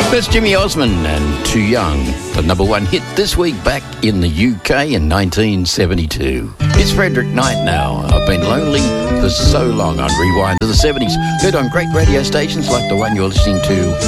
That's Jimmy Osmond and Too Young, the number one hit this week back in the UK in 1972. It's Frederick Knight now. I've been lonely for so long on Rewind to the 70s. Heard on great radio stations like the one you're listening to